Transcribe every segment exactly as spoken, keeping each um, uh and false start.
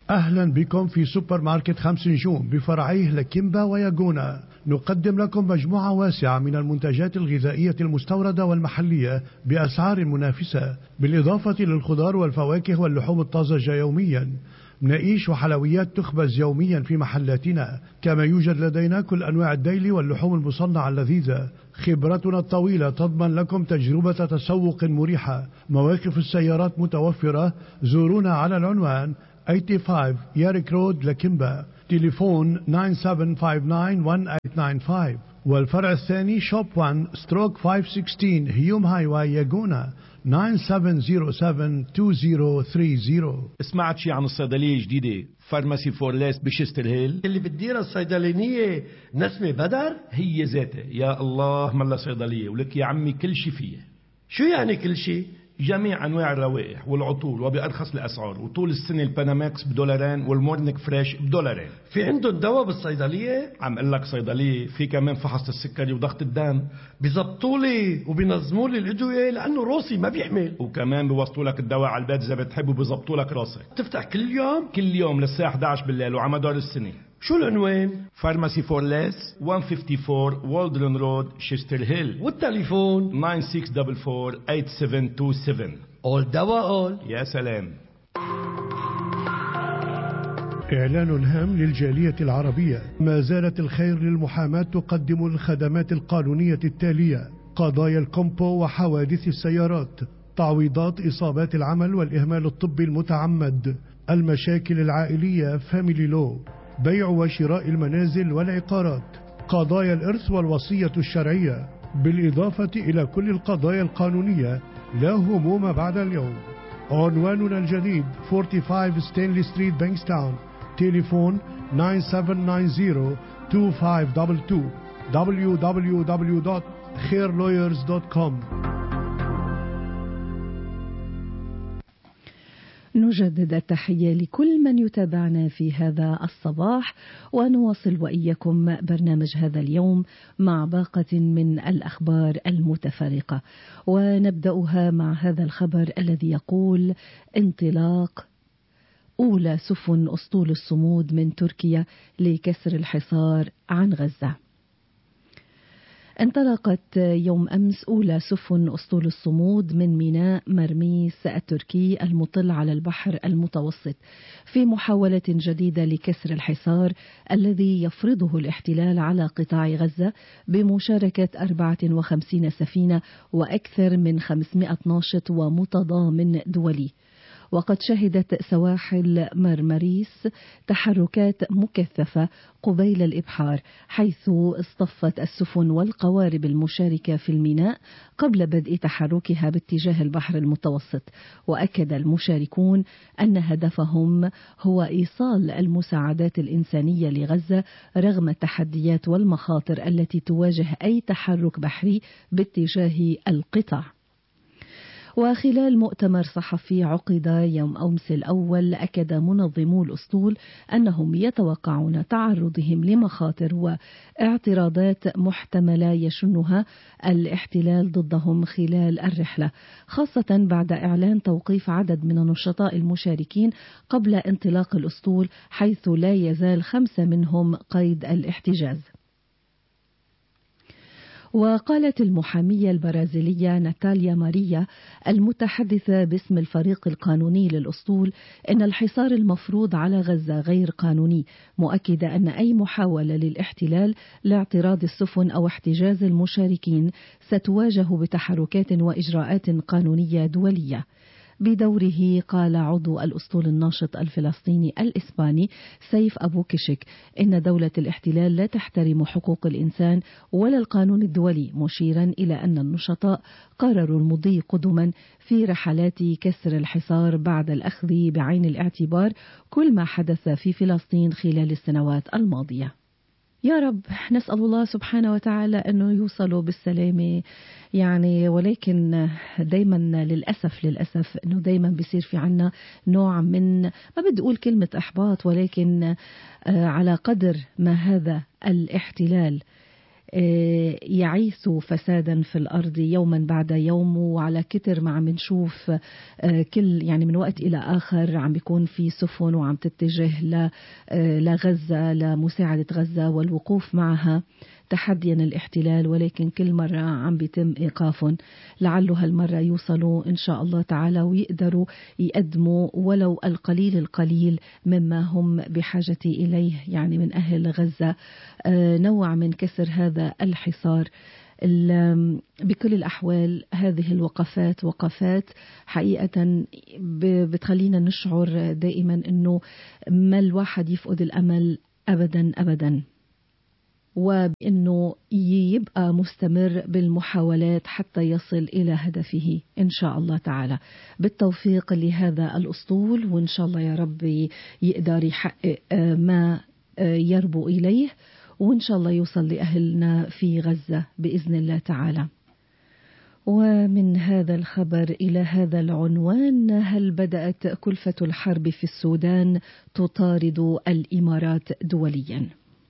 أهلا بكم في سوبر ماركت خمس نجوم بفرعيه لكيمبا وياغونا. نقدم لكم مجموعة واسعة من المنتجات الغذائية المستوردة والمحلية بأسعار منافسة، بالإضافة للخضار والفواكه واللحوم الطازجة يوميا. مناقيش وحلويات تخبز يوميا في محلاتنا، كما يوجد لدينا كل أنواع الديلي واللحوم المصنعة اللذيذة. خبرتنا الطويلة تضمن لكم تجربة تسوق مريحة. مواقف السيارات متوفرة. زورونا على العنوان خمسة وثمانين ياريك رود لكيمبا، تليفون تسعة سبعة خمسة تسعة واحد ثمانية تسعة خمسة. والفرع الثاني شوب واحد ستروك خمسمية وستة عشر هيوم هايواي ياغونا، تسعة سبعة صفر سبعة اثنين صفر ثلاثة صفر. سمعت شي عن الصيدلية الجديدة فارماسي فورليس بشستر هيل اللي بتديرها الصيدلانية نسمة بدر؟ هي ذاتها. يا الله ملا صيدلية ولك يا عمي كل شي فيها. شو يعني كل شي؟ جميع أنواع الروائح والعطور وبأرخص الأسعار، وطول السنة الباناماكس بدولارين والمورنيك فريش بدولارين. في عندهم دواء بالصيدلية؟ عم قل لك صيدلية في كمان فحص السكري وضغط الدم. بيزبطوا لي وبينظموا لي الأدوية لأنه روسي ما بيحمل، وكمان بيوصلوا لك الدواء على البيت إذا بتحب، وبيزبطوا لك راسك. تفتح كل يوم؟ كل يوم للساعة إحدى عشر بالليل وعلى مدار السنة. شو العنوان؟ فارماسي فورليس مئة وخمسة وخمسين والدرن رود شيستر هيل، والتليفون تسعة ستة أربعة أربعة ثمانية سبعة اثنين سبعة. أول دواء أول. يا سلام. إعلان هام للجالية العربية. ما زالت الخير للمحاماة تقدم الخدمات القانونية التالية: قضايا الكومبو وحوادث السيارات، تعويضات إصابات العمل والإهمال الطبي المتعمد، المشاكل العائلية فاميلي لو، بيع وشراء المنازل والعقارات، قضايا الإرث والوصية الشرعية، بالإضافة إلى كل القضايا القانونية. لا هموم بعد اليوم. عنواننا الجديد خمسة وأربعين ستانلي ستريت بانكستاون، تليفون تسعة سبعة تسعة صفر اثنين خمسة اثنين اثنين. دبليو دبليو دبليو دوت خير لويرز دوت كوم. نجدد التحية لكل من يتابعنا في هذا الصباح، ونواصل وإياكم برنامج هذا اليوم مع باقة من الأخبار المتفرقة، ونبدأها مع هذا الخبر الذي يقول: انطلاق أولى سفن أسطول الصمود من تركيا لكسر الحصار عن غزة. انطلقت يوم أمس أولى سفن أسطول الصمود من ميناء مرميس التركي المطل على البحر المتوسط في محاولة جديدة لكسر الحصار الذي يفرضه الاحتلال على قطاع غزة بمشاركة أربعة وخمسين سفينة وأكثر من خمسمائة ناشط ومتضامن دولي. وقد شهدت سواحل مرمريس تحركات مكثفة قبيل الإبحار، حيث اصطفت السفن والقوارب المشاركة في الميناء قبل بدء تحركها باتجاه البحر المتوسط. وأكد المشاركون أن هدفهم هو إيصال المساعدات الإنسانية لغزة رغم التحديات والمخاطر التي تواجه أي تحرك بحري باتجاه القطاع. وخلال مؤتمر صحفي عقد يوم أمس الأول، أكد منظمو الأسطول أنهم يتوقعون تعرضهم لمخاطر واعتراضات محتملة يشنها الاحتلال ضدهم خلال الرحلة، خاصة بعد إعلان توقيف عدد من النشطاء المشاركين قبل انطلاق الأسطول، حيث لا يزال خمسة منهم قيد الاحتجاز. وقالت المحامية البرازيلية ناتاليا ماريا المتحدثة باسم الفريق القانوني للأسطول إن الحصار المفروض على غزة غير قانوني، مؤكدة أن أي محاولة للاحتلال لاعتراض السفن أو احتجاز المشاركين ستواجه بتحركات وإجراءات قانونية دولية. بدوره قال عضو الأسطول الناشط الفلسطيني الإسباني سيف أبو كشك إن دولة الاحتلال لا تحترم حقوق الإنسان ولا القانون الدولي، مشيرا إلى أن النشطاء قرروا المضي قدما في رحلات كسر الحصار بعد الأخذ بعين الاعتبار كل ما حدث في فلسطين خلال السنوات الماضية. يا رب نسأل الله سبحانه وتعالى أنه يوصلوا بالسلامة يعني، ولكن دايما للأسف للأسف أنه دايما بيصير في عنا نوع من، ما بدي أقول كلمة إحباط، ولكن على قدر ما هذا الاحتلال يعيث فسادا في الأرض يوما بعد يوم، وعلى كتر ما عم نشوف كل يعني من وقت إلى آخر عم بيكون في سفن وعم تتجه لغزة لمساعدة غزة والوقوف معها تحديا الاحتلال، ولكن كل مرة عم بيتم إيقافهم. لعله هالمرة يوصلوا إن شاء الله تعالى ويقدروا يقدموا ولو القليل القليل مما هم بحاجة إليه، يعني من أهل غزة نوع من كسر هذا الحصار. بكل الأحوال هذه الوقفات وقفات حقيقة بتخلينا نشعر دائما أنه ما الواحد يفقد الأمل أبدا أبدا، وبأنه يبقى مستمر بالمحاولات حتى يصل إلى هدفه إن شاء الله تعالى. بالتوفيق لهذا الأسطول، وإن شاء الله يا رب يقدر يحقق ما يربو إليه، وإن شاء الله يوصل لأهلنا في غزة بإذن الله تعالى. ومن هذا الخبر إلى هذا العنوان: هل بدأت كلفة الحرب في السودان تطارد الإمارات دوليا؟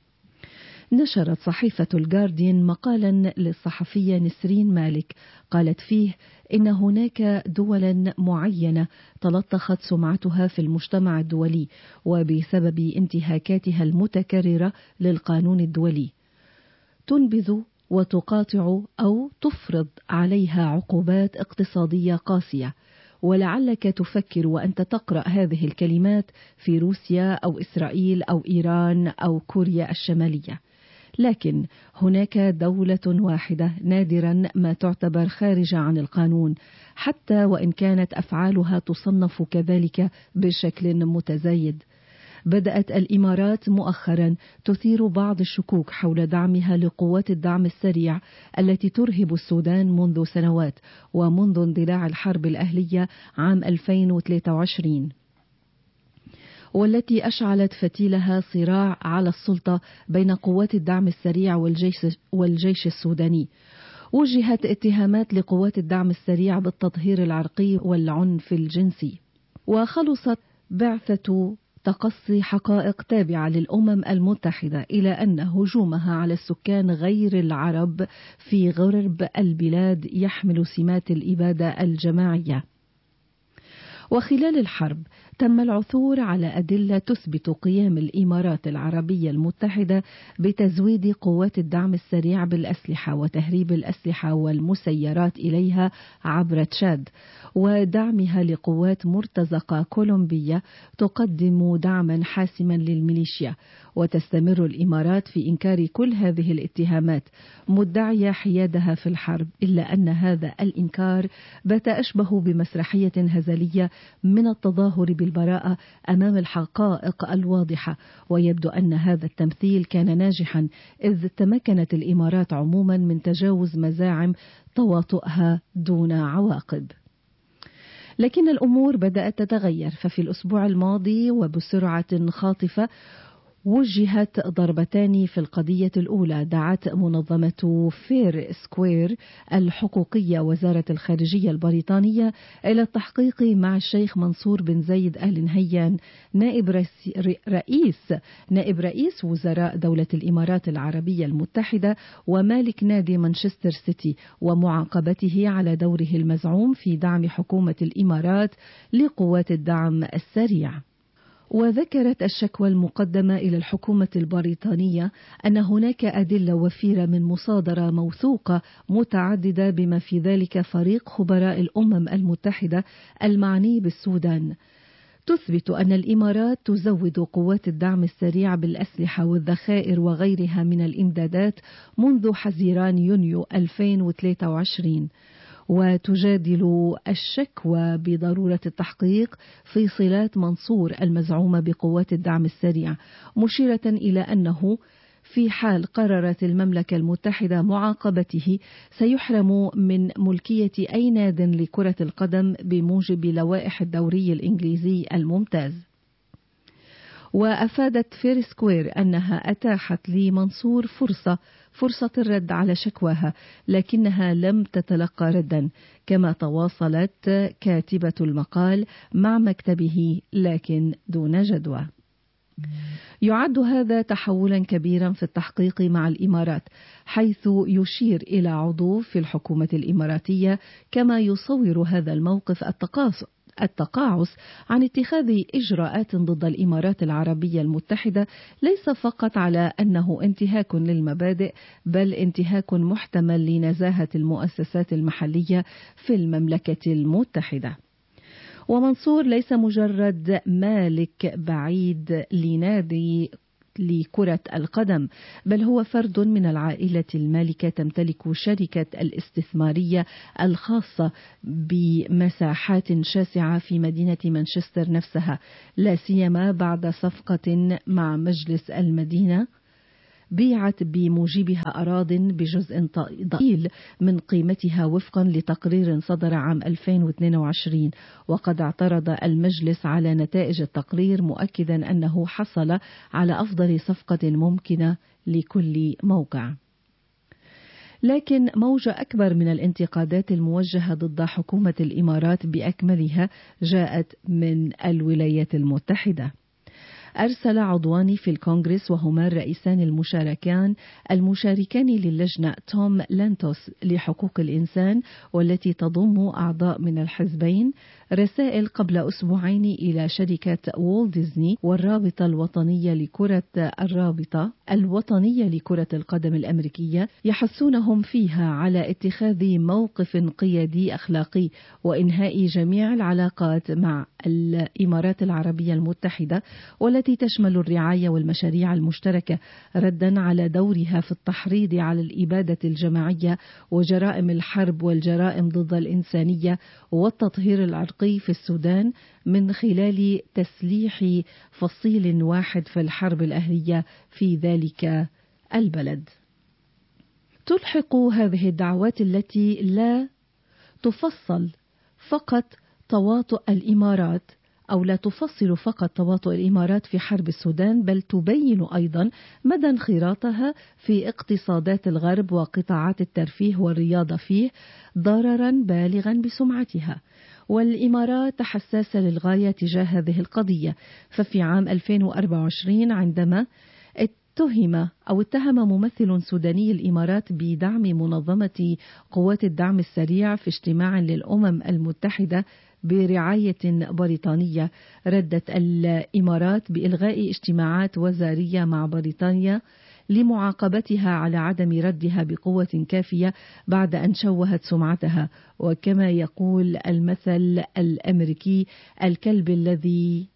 نشرت صحيفة الجارديان مقالا للصحفية نسرين مالك قالت فيه إن هناك دولا معينة تلطخت سمعتها في المجتمع الدولي وبسبب انتهاكاتها المتكررة للقانون الدولي، تنبذ وتقاطع أو تفرض عليها عقوبات اقتصادية قاسية. ولعلك تفكر وأنت تقرأ هذه الكلمات في روسيا أو إسرائيل أو إيران أو كوريا الشمالية، لكن هناك دولة واحدة نادرا ما تعتبر خارجة عن القانون، حتى وإن كانت أفعالها تصنف كذلك بشكل متزايد. بدأت الإمارات مؤخرا تثير بعض الشكوك حول دعمها لقوات الدعم السريع التي ترهب السودان منذ سنوات ومنذ اندلاع الحرب الأهلية عام ألفين وثلاثة وعشرين، والتي أشعلت فتيلها صراع على السلطة بين قوات الدعم السريع والجيش, والجيش السوداني. وجهت اتهامات لقوات الدعم السريع بالتطهير العرقي والعنف الجنسي، وخلصت بعثة تقصي حقائق تابعة للأمم المتحدة إلى أن هجومها على السكان غير العرب في غرب البلاد يحمل سمات الإبادة الجماعية. وخلال الحرب تم العثور على أدلة تثبت قيام الإمارات العربية المتحدة بتزويد قوات الدعم السريع بالأسلحة وتهريب الأسلحة والمسيرات إليها عبر تشاد، ودعمها لقوات مرتزقة كولومبية تقدم دعما حاسما للميليشيا. وتستمر الإمارات في إنكار كل هذه الاتهامات مدعية حيادها في الحرب، إلا أن هذا الإنكار بات أشبه بمسرحية هزلية من التظاهر بالبراءة أمام الحقائق الواضحة. ويبدو أن هذا التمثيل كان ناجحا، إذ تمكنت الإمارات عموما من تجاوز مزاعم تواطؤها دون عواقب. لكن الأمور بدأت تتغير، ففي الأسبوع الماضي وبسرعة خاطفة وجهت ضربتان في القضية الأولى. دعت منظمة فير سكوير الحقوقية وزارة الخارجية البريطانية إلى التحقيق مع الشيخ منصور بن زايد آل نهيان نائب رئيس نائب رئيس وزراء دولة الإمارات العربية المتحدة ومالك نادي مانشستر سيتي، ومعاقبته على دوره المزعوم في دعم حكومة الإمارات لقوات الدعم السريع. وذكرت الشكوى المقدمة إلى الحكومة البريطانية أن هناك أدلة وفيرة من مصادرة موثوقة متعددة بما في ذلك فريق خبراء الأمم المتحدة المعني بالسودان تثبت أن الإمارات تزود قوات الدعم السريع بالأسلحة والذخائر وغيرها من الإمدادات منذ حزيران يونيو ألفين وثلاثة وعشرين. وتجادل الشكوى بضرورة التحقيق في صلات منصور المزعومة بقوات الدعم السريع، مشيرة إلى أنه في حال قررت المملكة المتحدة معاقبته سيحرم من ملكية أي ناد لكرة القدم بموجب لوائح الدوري الإنجليزي الممتاز. وأفادت فير سكوير أنها أتاحت لمنصور فرصة فرصة الرد على شكواها، لكنها لم تتلقى ردا، كما تواصلت كاتبة المقال مع مكتبه لكن دون جدوى. يعد هذا تحولا كبيرا في التحقيق مع الإمارات، حيث يشير إلى عضو في الحكومة الإماراتية كما يصور هذا الموقف التقاص التقاعس عن اتخاذ إجراءات ضد الإمارات العربية المتحدة، ليس فقط على أنه انتهاك للمبادئ، بل انتهاك محتمل لنزاهة المؤسسات المحلية في المملكة المتحدة. ومنصور ليس مجرد مالك بعيد لنادي لكرة القدم، بل هو فرد من العائلة المالكة تمتلك شركة الاستثمارية الخاصة بمساحات شاسعة في مدينة مانشستر نفسها، لا سيما بعد صفقة مع مجلس المدينة بيعت بموجبها أراضٍ بجزء ضئيل من قيمتها وفقا لتقرير صدر عام ألفين واثنين وعشرين. وقد اعترض المجلس على نتائج التقرير مؤكدا أنه حصل على أفضل صفقة ممكنة لكل موقع. لكن موجة أكبر من الانتقادات الموجهة ضد حكومة الإمارات بأكملها جاءت من الولايات المتحدة. أرسل عضوان في الكونغرس وهما الرئيسان المشاركان المشاركان للجنة توم لانتوس لحقوق الإنسان والتي تضم أعضاء من الحزبين رسائل قبل أسبوعين إلى شركة وول ديزني والرابطة الوطنية لكرة الرابطة الوطنية لكرة القدم الأمريكية، يحثونهم فيها على اتخاذ موقف قيادي أخلاقي وإنهاء جميع العلاقات مع الإمارات العربية المتحدة والتي تشمل الرعاية والمشاريع المشتركة، ردا على دورها في التحريض على الإبادة الجماعية وجرائم الحرب والجرائم ضد الإنسانية والتطهير العرقي في السودان من خلال تسليح فصيل واحد في الحرب الأهلية في ذلك البلد. تلحق هذه الدعوات التي لا تفصل فقط تواطؤ الإمارات أو لا تفصل فقط تواطؤ الإمارات في حرب السودان، بل تبين أيضا مدى انخراطها في اقتصادات الغرب وقطاعات الترفيه والرياضة فيه، ضررا بالغا بسمعتها. والإمارات حساسة للغاية تجاه هذه القضية، ففي عام ألفين وأربعة وعشرين عندما اتهم أو اتهم ممثل سوداني الإمارات بدعم منظمة قوات الدعم السريع في اجتماع للأمم المتحدة برعاية بريطانية، ردت الإمارات بإلغاء اجتماعات وزارية مع بريطانيا لمعاقبتها على عدم ردها بقوة كافية بعد أن شوهت سمعتها. وكما يقول المثل الأمريكي: الكلب الذي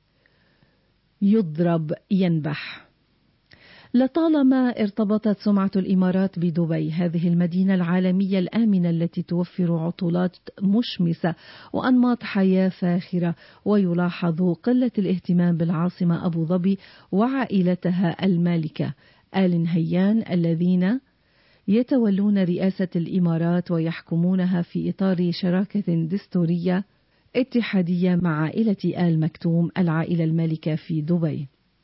يضرب ينبح. لطالما ارتبطت سمعة الإمارات بدبي، هذه المدينة العالمية الآمنة التي توفر عطلات مشمسة وأنماط حياة فاخرة، ويلاحظ قلة الاهتمام بالعاصمة أبو ظبي وعائلتها المالكة آل نهيان الذين يتولون رئاسة الإمارات ويحكمونها في إطار شراكة دستورية اتحادية مع عائلة آل مكتوم العائلة المالكة في دبي.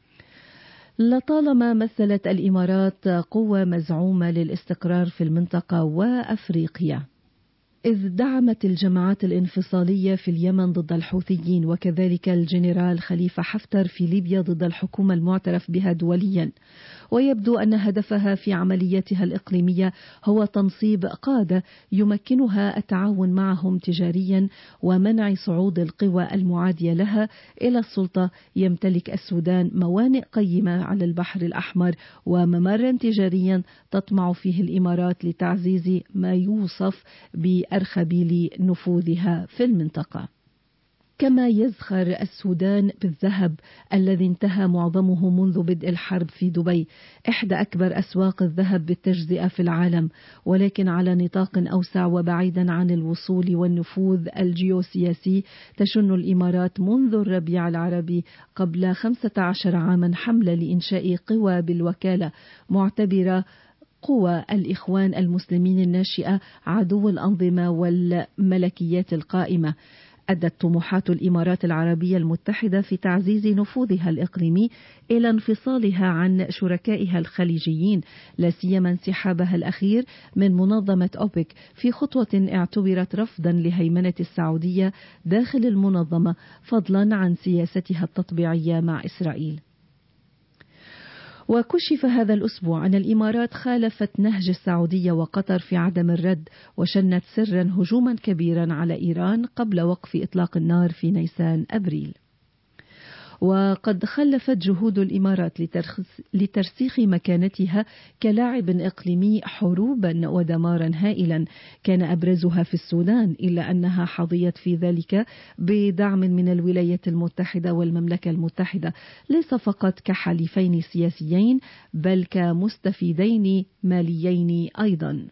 لطالما مثلت الإمارات قوة مزعومة للاستقرار في المنطقة وأفريقيا، إذ دعمت الجماعات الانفصالية في اليمن ضد الحوثيين، وكذلك الجنرال خليفة حفتر في ليبيا ضد الحكومة المعترف بها دوليا. ويبدو أن هدفها في عملياتها الإقليمية هو تنصيب قادة يمكنها التعاون معهم تجاريا ومنع صعود القوى المعادية لها إلى السلطة. يمتلك السودان موانئ قيمة على البحر الأحمر وممرا تجاريا تطمع فيه الإمارات لتعزيز ما يوصف بأرخبيل نفوذها في المنطقة. كما يزخر السودان بالذهب الذي انتهى معظمه منذ بدء الحرب في دبي، إحدى أكبر أسواق الذهب بالتجزئة في العالم، ولكن على نطاق أوسع وبعيدا عن الوصول والنفوذ الجيوسياسي. تشن الإمارات منذ الربيع العربي قبل خمسة عشر عاما حملة لإنشاء قوى بالوكالة، معتبرة قوى الإخوان المسلمين الناشئة عدو الأنظمة والملكيات القائمة. أدت طموحات الإمارات العربية المتحدة في تعزيز نفوذها الإقليمي إلى انفصالها عن شركائها الخليجيين، لا سيما انسحابها الأخير من منظمة أوبك في خطوة اعتبرت رفضا لهيمنة السعودية داخل المنظمة، فضلا عن سياستها التطبيعية مع إسرائيل. وكشف هذا الأسبوع أن الإمارات خالفت نهج السعودية وقطر في عدم الرد، وشنت سرا هجوما كبيرا على إيران قبل وقف إطلاق النار في نيسان أبريل. وقد خلفت جهود الإمارات لترسيخ مكانتها كلاعب إقليمي حروبا ودمارا هائلا كان أبرزها في السودان، إلا أنها حظيت في ذلك بدعم من الولايات المتحدة والمملكة المتحدة، ليس فقط كحليفين سياسيين بل كمستفيدين ماليين أيضا.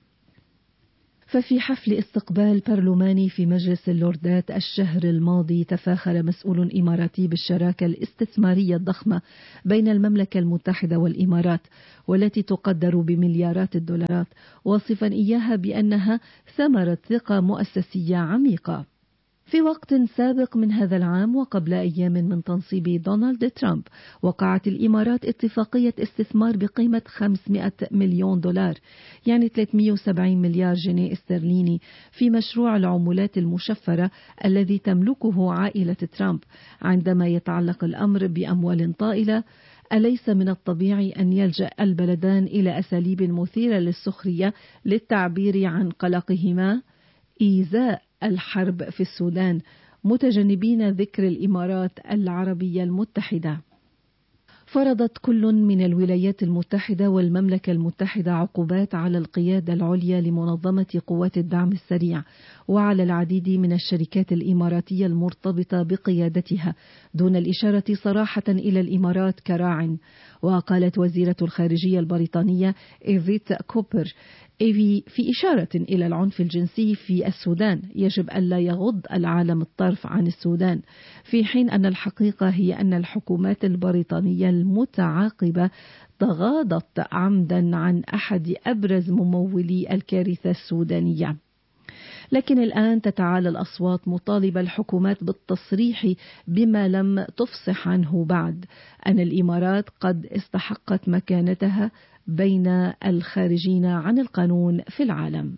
ففي حفل استقبال برلماني في مجلس اللوردات الشهر الماضي، تفاخر مسؤول إماراتي بالشراكة الاستثمارية الضخمة بين المملكة المتحدة والإمارات، والتي تقدر بمليارات الدولارات، واصفا إياها بأنها ثمرة ثقة مؤسسية عميقة. في وقت سابق من هذا العام وقبل أيام من تنصيب دونالد ترامب، وقعت الإمارات اتفاقية استثمار بقيمة خمسمائة مليون دولار، يعني ثلاثمائة وسبعين مليار جنيه استرليني، في مشروع العملات المشفرة الذي تملكه عائلة ترامب. عندما يتعلق الأمر بأموال طائلة، أليس من الطبيعي أن يلجأ البلدان إلى أساليب مثيرة للسخرية للتعبير عن قلقهما إزاء الحرب في السودان، متجنبين ذكر الإمارات العربية المتحدة؟ فرضت كل من الولايات المتحدة والمملكة المتحدة عقوبات على القيادة العليا لمنظمة قوات الدعم السريع وعلى العديد من الشركات الإماراتية المرتبطة بقيادتها، دون الإشارة صراحة إلى الإمارات كراع. وقالت وزيرة الخارجية البريطانية إيفيت كوبر في إشارة إلى العنف الجنسي في السودان: يجب ألا يغض العالم الطرف عن السودان، في حين أن الحقيقة هي أن الحكومات البريطانية المتعاقبة تغاضت عمدا عن أحد أبرز ممولي الكارثة السودانية. لكن الآن تتعالى الأصوات مطالبة الحكومات بالتصريح بما لم تفصح عنه بعد، أن الإمارات قد استحقت مكانتها بين الخارجين عن القانون في العالم.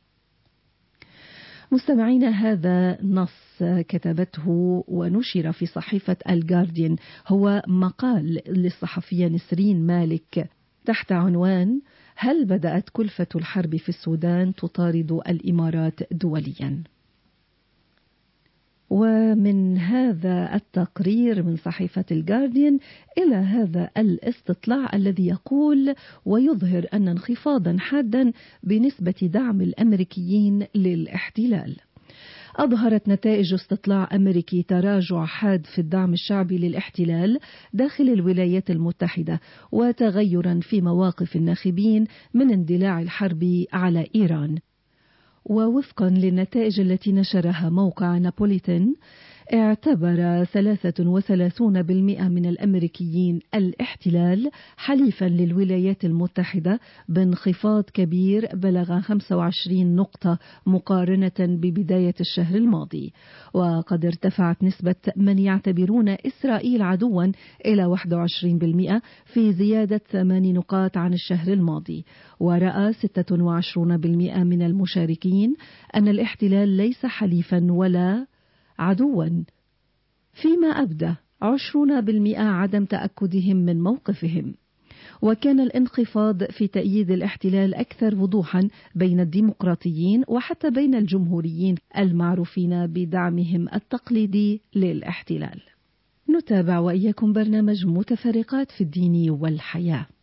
مستمعين، هذا نص كتبته ونشر في صحيفة الجارديان، هو مقال للصحفية نسرين مالك تحت عنوان: هل بدأت كلفة الحرب في السودان تطارد الإمارات دوليا؟ ومن هذا التقرير من صحيفة الجارديان إلى هذا الاستطلاع الذي يقول ويظهر أن انخفاضا حادا بنسبة دعم الأمريكيين للاحتلال. أظهرت نتائج استطلاع أمريكي تراجع حاد في الدعم الشعبي للاحتلال داخل الولايات المتحدة، وتغيرا في مواقف الناخبين من اندلاع الحرب على إيران. ووفقا للنتائج التي نشرها موقع نابوليتان، اعتبر ثلاثة وثلاثين بالمئة من الأمريكيين الاحتلال حليفا للولايات المتحدة بانخفاض كبير بلغ خمسة وعشرين نقطة مقارنة ببداية الشهر الماضي. وقد ارتفعت نسبة من يعتبرون إسرائيل عدوا إلى واحد وعشرين بالمئة، في زيادة ثمان نقاط عن الشهر الماضي. ورأى ستة وعشرين بالمئة من المشاركين أن الاحتلال ليس حليفا ولا عدوا، فيما أبدى عشرون بالمئة عدم تأكدهم من موقفهم. وكان الانخفاض في تأييد الاحتلال أكثر وضوحا بين الديمقراطيين وحتى بين الجمهوريين المعروفين بدعمهم التقليدي للاحتلال. نتابع وإياكم برنامج متفرقات في الدين والحياة.